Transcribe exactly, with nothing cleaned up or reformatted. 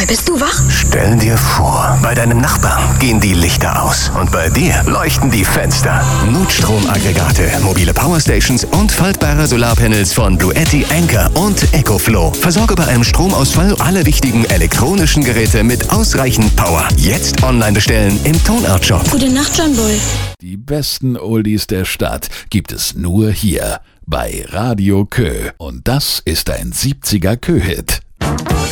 Boy, bist du wach? Stell dir vor, bei deinem Nachbarn gehen die Lichter aus und bei dir leuchten die Fenster. Notstromaggregate, mobile Powerstations und faltbare Solarpanels von Bluetti, Anker und EcoFlow. Versorge bei einem Stromausfall alle wichtigen elektronischen Geräte mit ausreichend Power. Jetzt online bestellen im Tonart Shop. Gute Nacht, John Boy. Die besten Oldies der Stadt gibt es nur hier bei Radio Kö. Und das ist ein siebziger Kö-Hit.